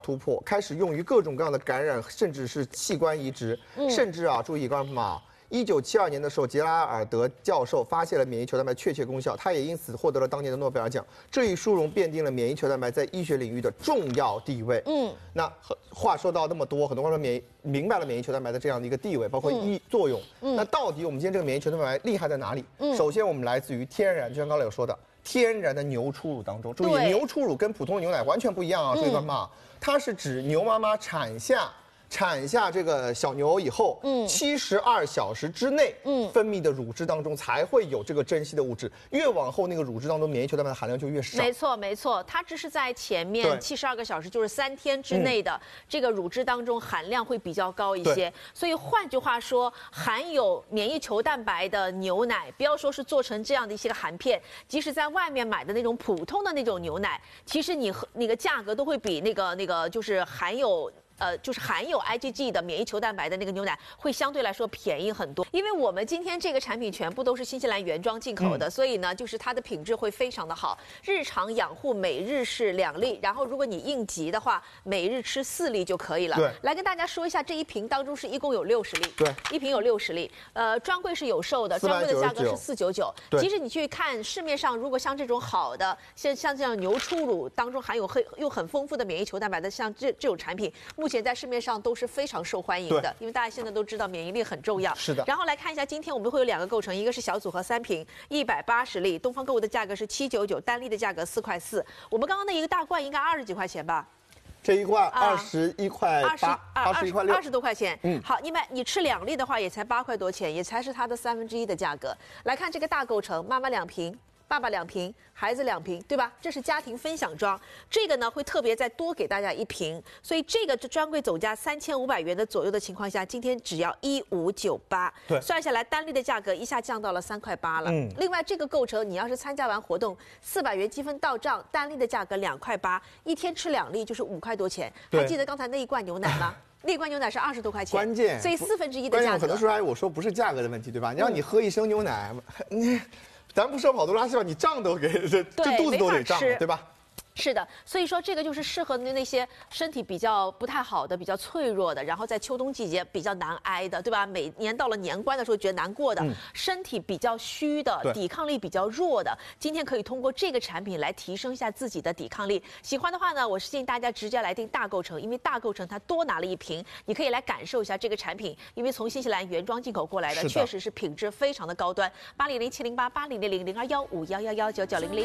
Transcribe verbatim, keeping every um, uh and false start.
突破，开始用于各种各样的感染，甚至是器官移植，嗯、甚至啊，注意，观众朋友们啊，一九七二年的时候，杰拉尔德教授发现了免疫球蛋白确切功效，他也因此获得了当年的诺贝尔奖。这一殊荣奠定了免疫球蛋白在医学领域的重要地位。嗯，那话说到那么多，很多观众免疫明白了免疫球蛋白的这样的一个地位，包括医作用。嗯，那到底我们今天这个免疫球蛋白厉害在哪里？嗯，首先我们来自于天然，就像刚才有说的。 天然的牛初乳当中，注意牛初乳跟普通的牛奶完全不一样啊！注意观众们，它是指牛妈妈产下产下这个小牛以后，嗯，七十二小时之内，嗯，分泌的乳汁当中才会有这个珍稀的物质，越往后那个乳汁当中免疫球蛋白的含量就越少。 没错，没错，它只是在前面七十二个小时，就是三天之内的、嗯、这个乳汁当中含量会比较高一些。所以换句话说，含有免疫球蛋白的牛奶，不要说是做成这样的一些个含片，即使在外面买的那种普通的那种牛奶，其实你喝那个价格都会比那个那个就是含有。 呃，就是含有 I G G 的免疫球蛋白的那个牛奶会相对来说便宜很多，因为我们今天这个产品全部都是新西兰原装进口的，嗯、所以呢，就是它的品质会非常的好。日常养护每日是两粒，然后如果你应急的话，每日吃四粒就可以了。对，来跟大家说一下，这一瓶当中是一共有六十粒，对，一瓶有六十粒。呃，专柜是有售的，专柜的价格是四九九。其实你去看市面上，如果像这种好的，像像这样牛初乳当中含有很又很丰富的免疫球蛋白的，像这这种产品，目前 在市面上都是非常受欢迎的，因为大家现在都知道免疫力很重要。是的。然后来看一下，今天我们会有两个构成，一个是小组合三瓶，一百八十粒，东方购物的价格是七九九，单粒的价格四块四。我们刚刚那一个大罐应该二十几块钱吧？ 这一罐二十一块八，二十一块六， 二十多块钱。嗯，好，你买你吃两粒的话，也才八块多钱，也才是它的三分之一的价格。来看这个大构成，妈妈两瓶。 爸爸两瓶，孩子两瓶，对吧？这是家庭分享装，这个呢会特别再多给大家一瓶，所以这个专柜总价三千五百元的左右的情况下，今天只要一五九八，对，算下来单粒的价格一下降到了三块八了。嗯，另外这个构成，你要是参加完活动，四百元积分到账，单粒的价格两块八，一天吃两粒就是五块多钱。还记得刚才那一罐牛奶吗？那罐牛奶是二十多块钱， 关键， 所以四分之一的价格。 很多时候哎，我说不是价格的问题，对吧？你让你喝一升牛奶，你。 咱不说跑肚拉稀吧，你胀都给这这肚子都得胀，对吧？ 是的，所以说这个就是适合的那些身体比较不太好的、比较脆弱的，然后在秋冬季节比较难挨的，对吧？每年到了年关的时候觉得难过的，嗯、身体比较虚的、抵抗力比较弱的，今天可以通过这个产品来提升一下自己的抵抗力。喜欢的话呢，我是建议大家直接来订大构成，因为大构成它多拿了一瓶，你可以来感受一下这个产品，因为从新西兰原装进口过来的，确实是品质非常的高端。八零零七零八八零零零零二幺五幺幺幺九九零零。